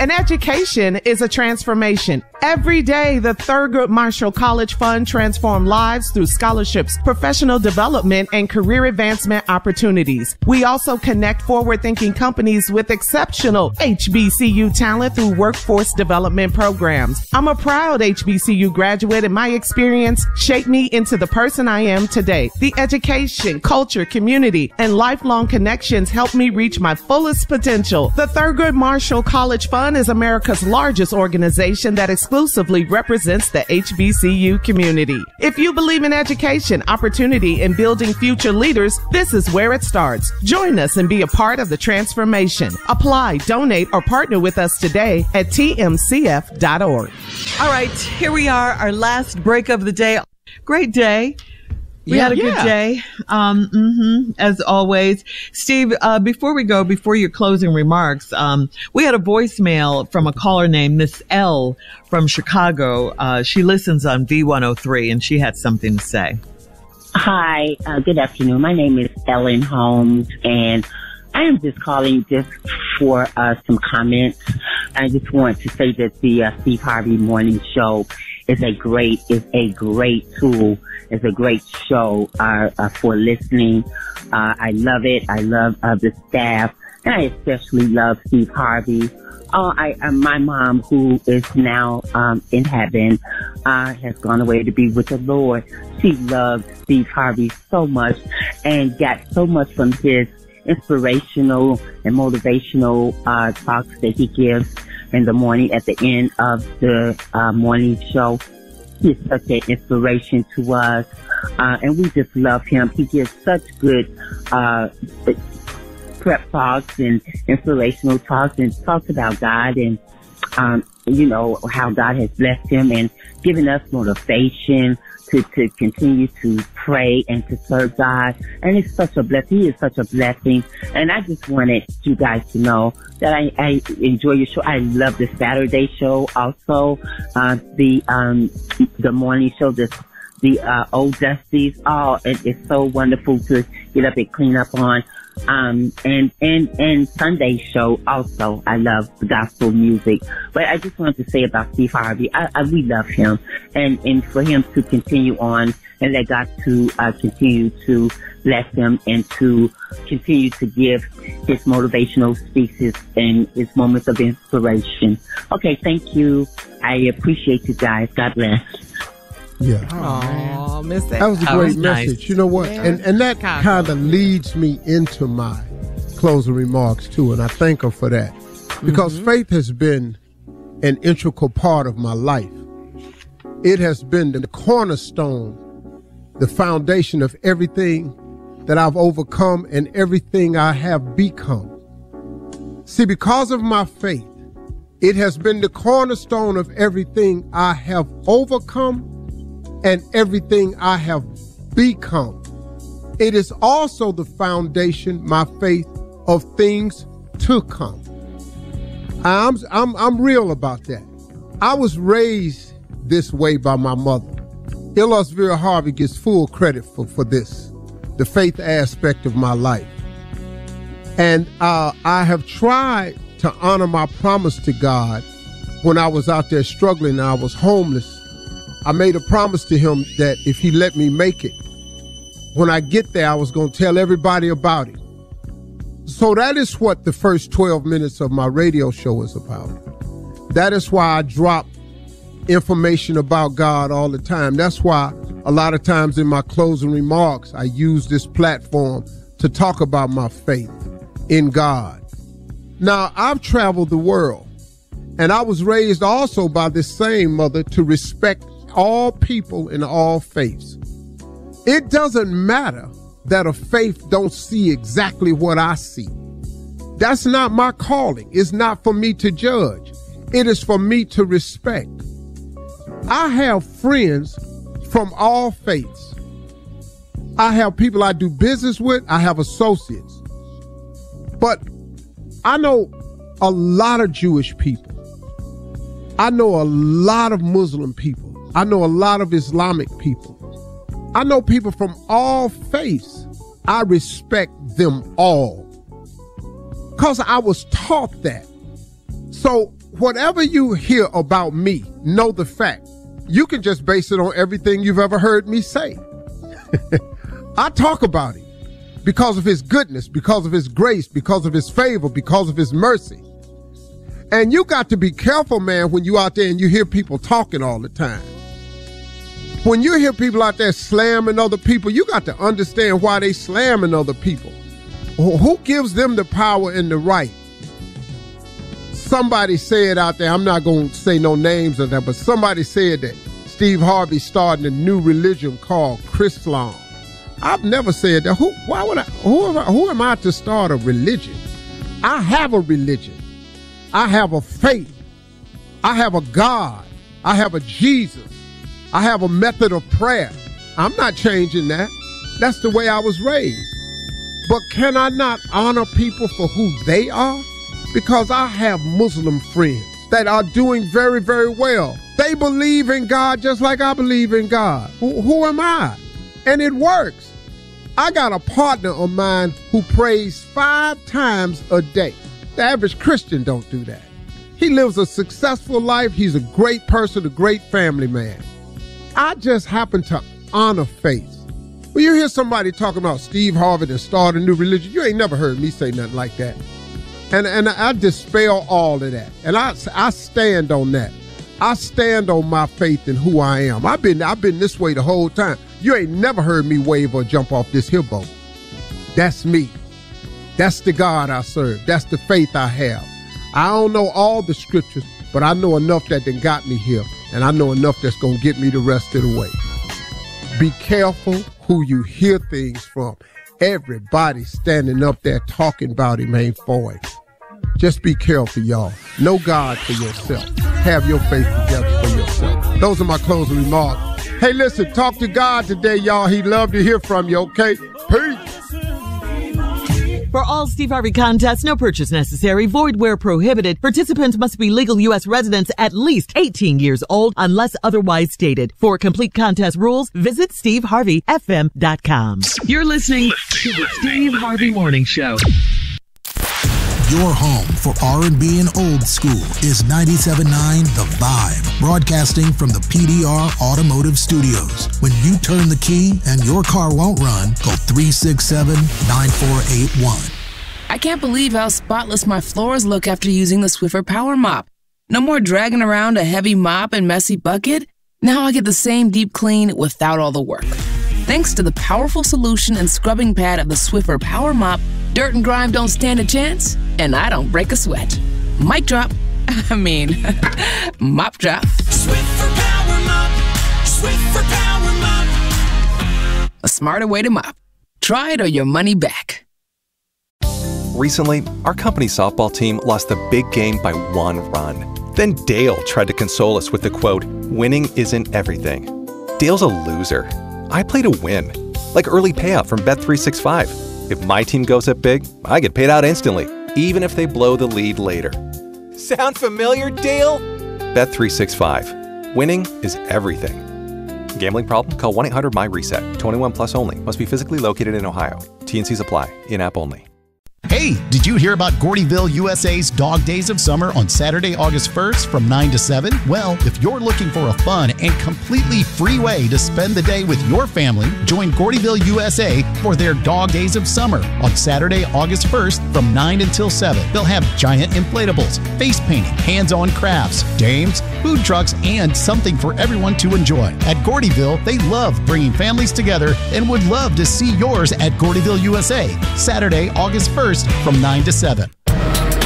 An education is a transformation. Every day, the Thurgood Marshall College Fund transforms lives through scholarships, professional development, and career advancement opportunities. We also connect forward-thinking companies with exceptional HBCU talent through workforce development programs. I'm a proud HBCU graduate, and my experience shaped me into the person I am today. The education, culture, community, and lifelong connections helped me reach my fullest potential. The Thurgood Marshall College Fund is America's largest organization that exclusively represents the HBCU community. If you believe in education, opportunity, and building future leaders, this is where it starts. Join us and be a part of the transformation. Apply, donate, or partner with us today at tmcf.org. All right, here we are, our last break of the day. Great day. We had a good day, as always. Steve, before we go, before your closing remarks, we had a voicemail from a caller named Miss L from Chicago. She listens on V103, and she had something to say. Hi, good afternoon. My name is Ellen Holmes, and I am just calling just for some comments. I just want to say that the Steve Harvey Morning Show is a great tool. It's a great show for listening. I love it. I love the staff, and I especially love Steve Harvey. My mom, who is now in heaven, has gone away to be with the Lord. She loved Steve Harvey so much and got so much from his inspirational and motivational talks that he gives in the morning at the end of the morning show. He is such an inspiration to us, and we just love him. He gives such good prep talks and inspirational talks, and talks about God and, how God has blessed him and given us motivation to continue to pray and to serve God. And it's such a blessing. He is such a blessing. And I just wanted you guys to know that I enjoy your show. I love the Saturday show also, the morning show, the old dusties. Oh, it's so wonderful to get up and clean up on. And Sunday show also. I love the gospel music. But I just wanted to say about Steve Harvey, we love him, and for him to continue on and let God to continue to bless him and to continue to give his motivational speeches and his moments of inspiration. Okay, thank you. I appreciate you guys. God bless. Yeah. Oh, Miss that was a great message. Nice. You know what? Yeah. And that kind of leads me into my closing remarks too, and I thank her for that. Because faith has been an integral part of my life. It has been the cornerstone, the foundation of everything that I've overcome and everything I have become. See, because of my faith, it has been the cornerstone of everything I have overcome and everything I have become. It is also the foundation, my faith, of things to come. I'm real about that. I was raised this way by my mother. Ellisville Harvey gets full credit for this, the faith aspect of my life. And I have tried to honor my promise to God when I was out there struggling and I was homeless. I made a promise to him that if he let me make it, when I get there, I was going to tell everybody about it. So that is what the first 12 minutes of my radio show is about. That is why I drop information about God all the time. That's why a lot of times in my closing remarks, I use this platform to talk about my faith in God. Now, I've traveled the world, and I was raised also by this same mother to respect all people in all faiths. It doesn't matter that a faith don't see exactly what I see. That's not my calling. It's not for me to judge. It is for me to respect. I have friends from all faiths. I have people I do business with. I have associates. But I know a lot of Jewish people. I know a lot of Muslim people. I know a lot of Islamic people. I know people from all faiths. I respect them all because I was taught that. So whatever you hear about me, know the fact. You can just base it on everything you've ever heard me say. I talk about him because of his goodness, because of his grace, because of his favor, because of his mercy. And you got to be careful, man, when you out there and you hear people talking all the time. When you hear people out there slamming other people, you got to understand why they slamming other people. Who gives them the power and the right? Somebody said out there, I'm not going to say no names of that, but somebody said that Steve Harvey started a new religion called Chrislam. I've never said that. Who am I to start a religion? I have a religion. I have a faith. I have a God. I have a Jesus. I have a method of prayer. I'm not changing that. That's the way I was raised. But can I not honor people for who they are? Because I have Muslim friends that are doing very, very well. They believe in God just like I believe in God. Who am I? And it works. I got a partner of mine who prays 5 times a day. The average Christian don't do that. He lives a successful life. He's a great person, a great family man. I just happen to honor faith. When you hear somebody talking about Steve Harvey and start a new religion, you ain't never heard me say nothing like that. And I dispel all of that. And I stand on that. I stand on my faith in who I am. I've been this way the whole time. You ain't never heard me wave or jump off this hill boat. That's me. That's the God I serve. That's the faith I have. I don't know all the scriptures, but I know enough that done got me here. And I know enough that's going to get me the rest of the way. Be careful who you hear things from. Everybody standing up there talking about him ain't for it. Just be careful, y'all. Know God for yourself. Have your faith together for yourself. Those are my closing remarks. Hey, listen, talk to God today, y'all. He'd love to hear from you, okay? Peace. For all Steve Harvey contests, no purchase necessary, void where prohibited. Participants must be legal U.S. residents at least 18 years old unless otherwise stated. For complete contest rules, visit SteveHarveyFM.com. You're listening to the Steve Harvey Morning Show. Your home for R&B and old school is 97.9 The Vibe, broadcasting from the PDR Automotive Studios. When you turn the key and your car won't run, call 367-9481. I can't believe how spotless my floors look after using the Swiffer Power Mop. No more dragging around a heavy mop and messy bucket. Now I get the same deep clean without all the work. Thanks to the powerful solution and scrubbing pad of the Swiffer Power Mop, dirt and grime don't stand a chance, and I don't break a sweat. Mic drop. Mop drop. Swiffer Power Mop. Swiffer Power Mop. A smarter way to mop. Try it or your money back. Recently, our company's softball team lost the big game by 1 run. Then Dale tried to console us with the quote, "Winning isn't everything." Dale's a loser. I play to win, like early payout from Bet365. If my team goes up big, I get paid out instantly, even if they blow the lead later. Sound familiar, Dale? Bet365. Winning is everything. Gambling problem? Call 1-800-MY-RESET. 21 plus only. Must be physically located in Ohio. T&Cs apply. In-app only. Hey, did you hear about Gordyville USA's Dog Days of Summer on Saturday, August 1st from 9 to 7? Well, if you're looking for a fun and completely free way to spend the day with your family, join Gordyville USA for their Dog Days of Summer on Saturday, August 1st from 9 until 7. They'll have giant inflatables, face painting, hands-on crafts, games, food trucks, and something for everyone to enjoy. At Gordyville, they love bringing families together and would love to see yours at Gordyville USA, Saturday, August 1st from 9 to 7.